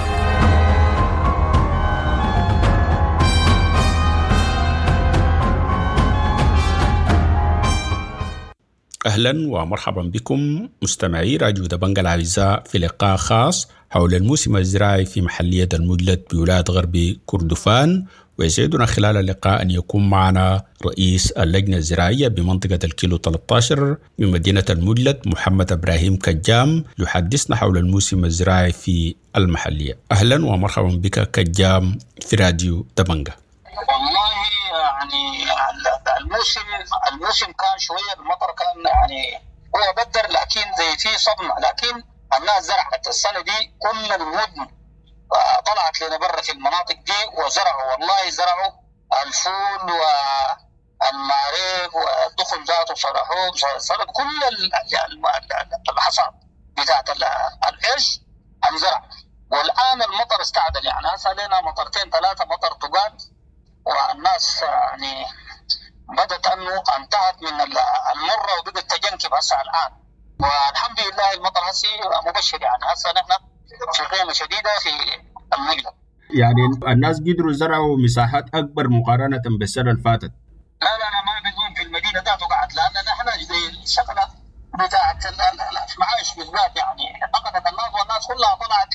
أهلا ومرحبا بكم مستمعي راديو دبنجة الأعزاء في لقاء خاص حول الموسم الزراعي في محلية المجلد بولاية غرب كردفان. ويسعدنا خلال اللقاء أن يكون معنا رئيس اللجنة الزراعية بمنطقة الكيلو 13 من مدينة المجلد محمد إبراهيم كجام، يحدثنا حول الموسم الزراعي في المحلية. أهلا ومرحبا بك كجام في راديو دبنجة.
والله يعني الموسم كان شوية، المطر كان يعني هو بدر، لكن زي فيه صدمة. لكن الناس زرعت السنة دي، كل المدن طلعت لنا برا في المناطق دي وزرعوا. والله زرعوا الفول والمعريف والدخل ذاته صرحوه كل الحصاد بتاعت العيش انزرع. والآن المطر استعدل، يعني هسه لنا مطرتين ثلاثة مطر طقال، والناس يعني بدت أنه انتهت من المرة وبدت تجنكب هسه الآن. والحمد لله المطر هسه مبشر، يعني هسه نحن في قيمة شديدة في المجلد.
يعني الناس قدروا يزرعوا مساحات أكبر مقارنة بالسنة اللي فاتت.
لا ما بدون في المدينة ذاته قاعد، لأن نحن زي الشغلة بتاعت المعايش بالذات يعني فقدت الناس، والناس كلها طلعت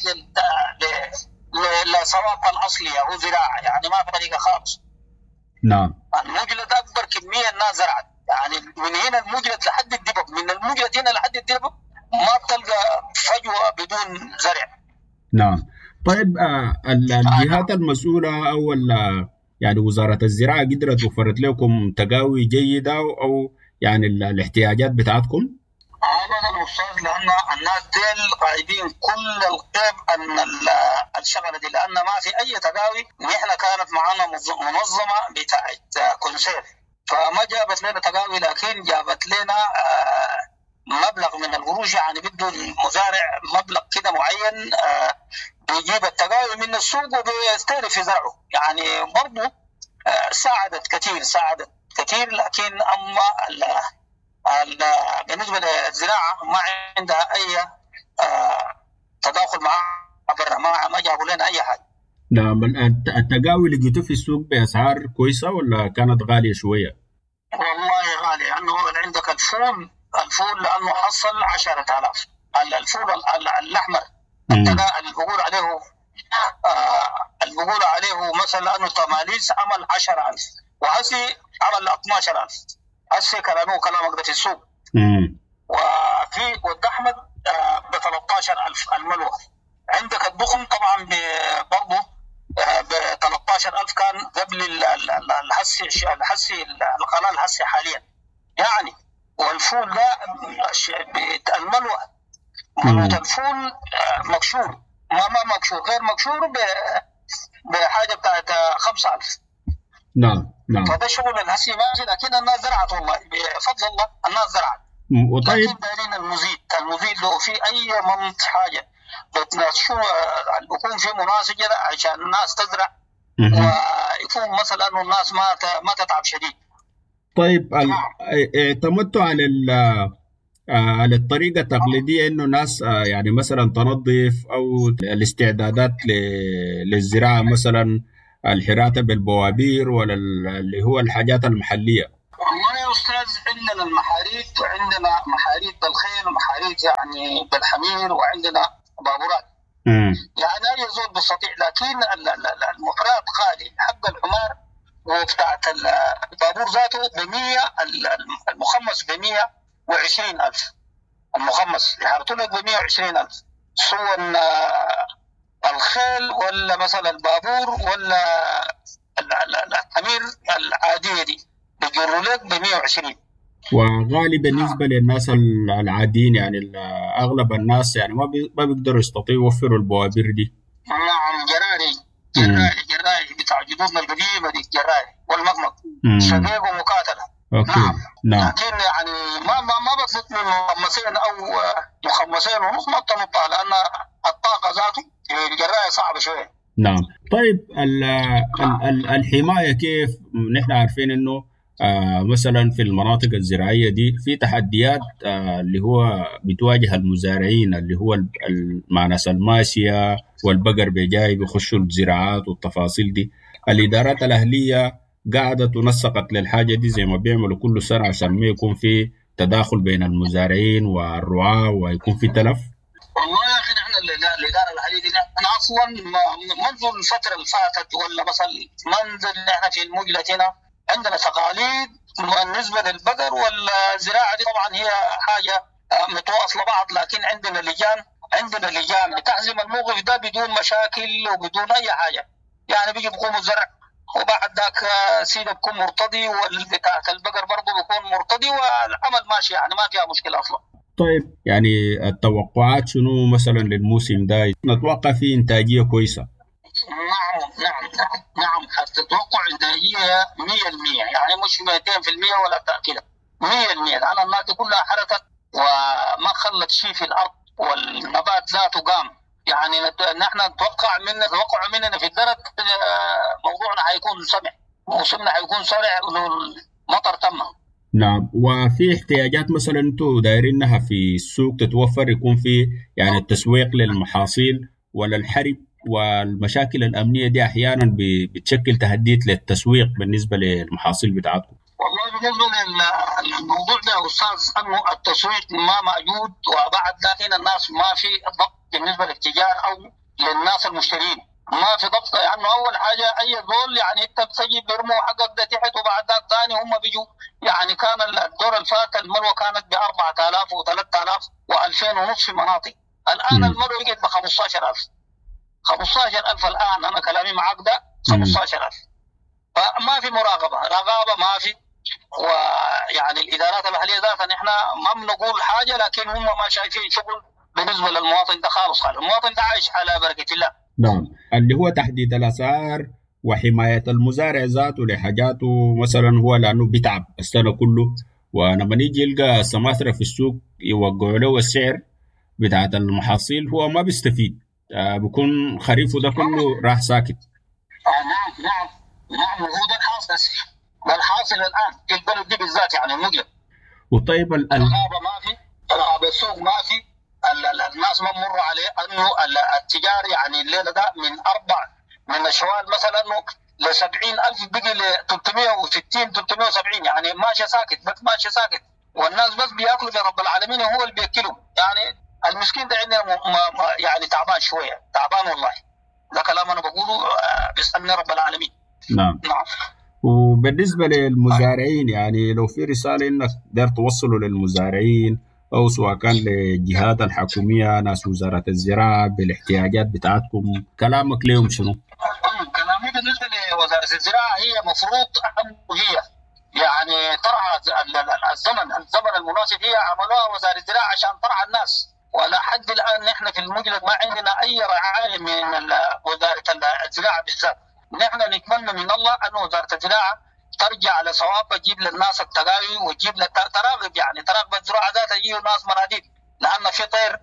للسواق الأصلية وزراعة، يعني ما في طريقة خالص.
نعم.
المجلد أكبر كمية الناس زرعت، يعني من هنا المجلد لحد الدبب، من المجلد هنا لحد الدبب ما بتلقى فجوة بدون زرع.
نعم. طيب الجهات المسؤولة أو يعني وزارة الزراعة قدرت وفرت لكم تقاوي جيدة أو يعني الاحتياجات بتاعتكم؟
أنا أستاذ، لأن الناس ديل غايبين كل القيم أن الشغلة دي، لأن ما في أي تقاوي. نحن كانت معنا منظمة بتاعت كونسير، فما جابت لنا تقاوي، لكن جابت لنا مبلغ من القروش، يعني بده المزارع مبلغ كده معين بيجيب التقاوي من السوق وبيستهدف يزرعه. يعني برضو ساعدت كثير، لكن أما بالنسبة للزراعة ما عندها أي تداخل معها برا، ما جابوا لنا أي حاجة.
نعم. التقاوي اللي جيتوا في السوق بأسعار كويسة ولا كانت غالية شوية؟
والله غالي، لأنه عندك الفول لأنه حصل 10,000. الفول الأحمر اللي بقول عليه مثلا أنه تماليز عمل 10,000 وهسي عمل 12,000. هسي كلامه كلامك ده في السوق. والدحمد ب 13,000 الملوى. عندك الدخن طبعا برضه ب 13,000 كان قبل الحسي القناة الحسي حاليا يعني. والفول ده الملوى الفول مكشور، ما مكشور، غير مكشور بحاجة بتاعت 5,000.
نعم.
فده شغل الهسي ماشي، لكن الناس زرعت والله بفضل الله، الناس زرعت.
وطيب
لكن دايرين المزيد لو في أي منط حاجة بتنشو يكون في مناسجة عشان الناس تزرع ويكون مثلا انه الناس ما تتعب شديد.
طيب اعتمدتوا على الطريقة التقليدية إنه ناس يعني مثلا تنظف أو الاستعدادات للزراعة، مثلا الحراثة بالبوابير ولا اللي هو الحاجات المحلية؟
والله يا أستاذ عندنا المحاريث، وعندنا محاريث بالخيل ومحاريث يعني بالحمير، وعندنا بابورات. يعني أي زول بيستطيع، لكن المحرات غالي. حق الحمار وبتاعت البابور ذاته ب100، المخمس ب120,000. المخمس يحرطوا لك ب120,000، سواء الخيل ولا مثلا البابور ولا الحمير العادية دي بيجروا لك ب120.
وغالي بالنسبة للناس العاديين، يعني أغلب الناس يعني ما بيقدروا يستطيعوا يوفروا البوابير دي.
نعم، جراي بتاع جدودنا القديمة دي، جراي والمقمق شقيق ومقاتلة.
نعم.
لكن يعني ما بطلق من مخمسين أو مخمسين ونص، ما بتنطى، لأن الطاقة ذاته الجراية صعبة شوية.
نعم. طيب الحماية كيف؟ نحن عارفين إنه مثلا في المناطق الزراعية دي في تحديات اللي هو بتواجه المزارعين، اللي هو مع ناس الماشية والبقر بجاي بيخشوا الزراعات والتفاصيل دي. الإدارات الأهلية قاعدة تنسقت للحاجة دي زي ما بيعملوا كل سنة عشان ما يكون في تداخل بين المزارعين والرعاة ويكون في تلف؟
والله يا أخي نحن الإدارة الأهلية دي نحن أصلا منذ الفترة اللي فاتت، ولا مثلا منذ اللي احنا في المجلة هنا عندنا تقاليد بالنسبة للبقر والزراعة دي. طبعا هي حاجة متواصلة بعض، لكن عندنا لجان بتحزم الموقف ده بدون مشاكل وبدون أي حاجة. يعني بيجي بيقوموا الزرع، وبعد ذاك سيده بيكون مرتضي، والبتاع البقر برضه بيكون مرتضي، والعمل ماشي، يعني ما فيها مشكلة أصلا.
طيب يعني التوقعات شنو مثلا للموسم ده؟ نتوقع فيه إنتاجية كويسة.
نعم هتتوقع إنتاجية 100%، يعني مش 200% ولا كده، 100%. لأن الناس كلها حركت وما خلت شيء في الأرض، والنبات ذاته قام. يعني نحن نتوقع مننا في الدرك موضوعنا هيكون سمع، موسمنا هيكون سريع والمطر تم.
نعم. وفي احتياجات مثلا انتم دايرينها في السوق تتوفر، يكون في يعني التسويق للمحاصيل ولا الحرب والمشاكل الأمنية دي أحيانا بتشكل تهديد للتسويق بالنسبة للمحاصيل بتاعتكم؟
والله بالنسبة للموضوع ده يا أستاذ، أنه التسويق ما موجود، وبعد ذلك الناس ما في ضبط بالنسبة للتجار أو للناس المشترين، ما في ضبط. يعني أول حاجة أي دول يعني أنت بتجي بيرموا حقك ده تحت، وبعد ذلك ثاني هم بيجوا. يعني كان الدور الفات الملوى كانت ب4,000 و3,000 و2,000 ونص في مناطق. الآن الملوى بقت ب15,000. 15,000 الآن، أنا كلامي معك ده 15,000. فما في رقابة ما في. ويعني الإدارات الأهلية ذاتها نحن ما بنقول حاجة، لكن هم ما شايفين شغل بالنسبة للمواطن ده خالص. المواطن ده عايش على بركة الله.
نعم. اللي هو تحديد الأسعار وحماية المزارع ذاته لحاجاته، مثلا هو لأنه بيتعب السنة كله، ولما نيجي يلقى سماسرة في السوق يوقعوا له السعر بتاعت المحاصيل هو ما بيستفيد، بيكون خريفه ده كله راح ساكت.
نعم هو ده الحاصل الآن في البلد دي بالذات، يعني المجلة.
وطيب
الرقابة ما في، رقابة السوق ما في، الناس ما مر عليه أنه التجار يعني الليلة ده من الشوال مثلا أنه ل70,000 بقي ل360 370، يعني ماشي ساكت، بس ماشي ساكت، والناس بس بياكلوا لرب العالمين، هو اللي بياكلهم. يعني المسكين ده عندنا يعني تعبان شوية، تعبان والله. ده كلام أنا بقوله بيسألني رب العالمين.
نعم. وبالنسبة للمزارعين، يعني لو في رسالة إنك دار توصلوا للمزارعين أو سواء كان للجهات الحكومية، ناس وزارة الزراعة بالاحتياجات بتاعتكم، كلامك لهم شنو؟
كلامي بالنسبة لوزارة الزراعة هي مفروض هي يعني ترعى الزمن المناسب، هي عملوها وزارة الزراعة عشان ترعى الناس. ولا حد الآن نحن في المجلد ما عندنا أي رعاية من وزارة الزراعة بالذات. نحن نتمنى من الله أن وزارة الزراعة ترجع على صواب، تجيب للناس التقاوي وتجيب تراقب، يعني تراقب الزراعة ذاتها، يجيبوا ناس مناديب، لأن في طير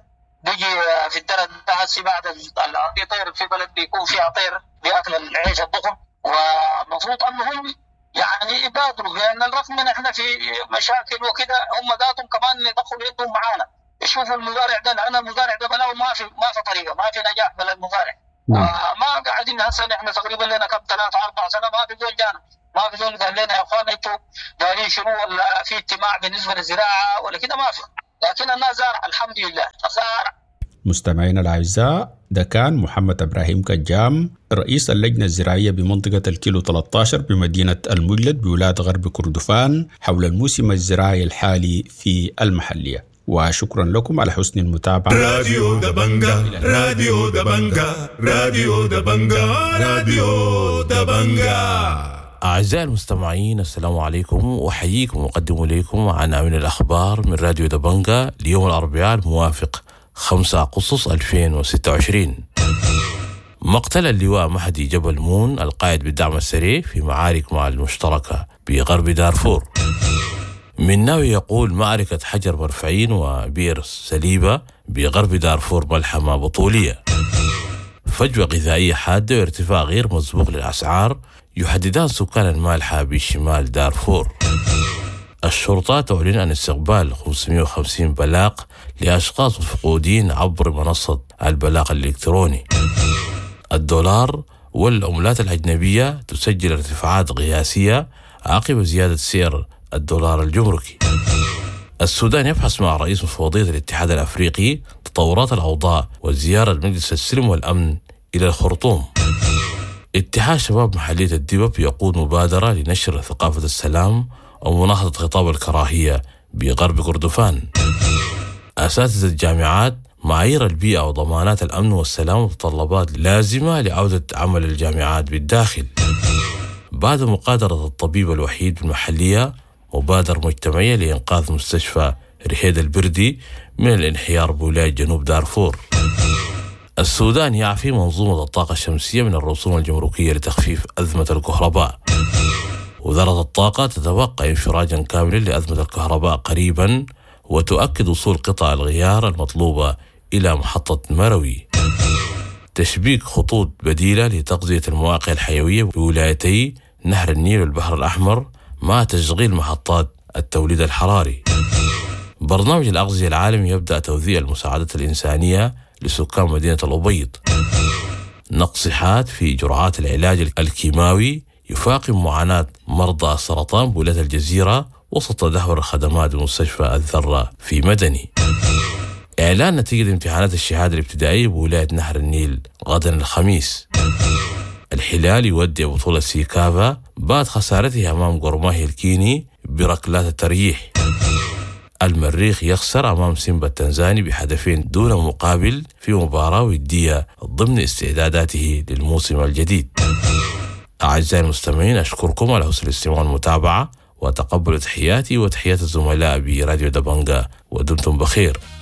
بيجي في الدرج ده هسي بعد الطير في بلد بيكون فيها طير بياكل العيش الضخم، ومفروض انهم يعني يبادروا، لان الرغم من احنا في مشاكل وكده هم ذاتهم كمان يدخلوا يدهم معانا. يشوفوا المزارع ده، لان المزارع ده بلاو ما في طريقه، ما في نجاح بلا المزارع. ما قاعدين هسه احنا تقريبا لنا كم 3-4 سنه ما في زول جانا، ما في زول قال لنا يا اخوان انتوا دارين شنو ولا في اجتماع بالنسبه للزراعه ولا كده، ما في. لكن الناس زارع الحمد لله زارع.
مستمعينا الأعزاء، ده كان محمد إبراهيم كجام رئيس اللجنة الزراعية بمنطقة الكيلو 13 بمدينة المجلد بولاية غرب كردفان حول الموسم الزراعي الحالي في المحلية. وشكرا لكم على حسن المتابعة.
راديو دبنجا، راديو دبنجا، راديو دبنجا، راديو دبنجا.
أعزائي المستمعين، السلام عليكم، وحييكم وأقدم إليكم عن من الأخبار من راديو دبنجا ليوم الأربعاء الموافق 5 أغسطس 2026. مقتل اللواء مهدي جبل مون القائد بالدعم السريع في معارك مع المشتركة بغرب دارفور. مناوي يقول معركة حجر مرفعين وبئر سليبة بغرب دارفور ملحمة بطولية. فجوة غذائية حادة وارتفاع غير مسبوق للأسعار يحددان سكان المالحة بشمال دارفور. الشرطة تعلن عن استقبال 550 بلاغ لأشخاص مفقودين عبر منصة البلاغ الإلكتروني. الدولار والعملات الأجنبية تسجل ارتفاعات قياسية عقب زيادة سعر الدولار الجمركي. السودان يبحث مع رئيس مفوضية الاتحاد الأفريقي تطورات الأوضاع وزيارة مجلس السلم والأمن إلى الخرطوم. اتحاد شباب محلية الدبب يقود مبادرة لنشر ثقافة السلام ومناهضة خطاب الكراهية بغرب كردفان. أساتذة الجامعات معايير البيئة وضمانات الأمن والسلام متطلبات لازمة لعودة عمل الجامعات بالداخل. بعد مقادرة الطبيب الوحيد بالمحلية مبادرة مجتمعية لإنقاذ مستشفى رهيد البردي من الانحيار بولاية جنوب دارفور. السودان يعفي منظومة الطاقة الشمسية من الرسوم الجمركية لتخفيف أزمة الكهرباء. وزارة الطاقة تتوقع انفراجا كاملا لأزمة الكهرباء قريبا، وتؤكد وصول قطع الغيار المطلوبة إلى محطة مروي. تشبيك خطوط بديلة لتغذية المواقع الحيوية بولايتي نهر النيل والبحر الأحمر مع تشغيل محطات التوليد الحراري. برنامج الأغذية العالمي يبدأ توزيع المساعدات الإنسانية لسكان مدينة الأبيض. نقص حاد في جرعات العلاج الكيماوي يفاقم معاناة مرضى السرطان بولاية الجزيرة وسط تدهور الخدمات بمستشفى الذرة في مدني. إعلان نتيجة امتحانات الشهادة الابتدائية بولاية نهر النيل غدا الخميس. الهلال يودع بطولة سيكافا بعد خسارته أمام قرماهي الكيني بركلات الترجيح. المريخ يخسر أمام سيمبا التنزاني بهدفين دون مقابل في مباراة ودية ضمن استعداداته للموسم الجديد. أعزائي المستمعين، أشكركم على حسن الاستماع والمتابعة، وتقبلوا تحياتي وتحيات الزملاء براديو دبنجا، ودمتم بخير.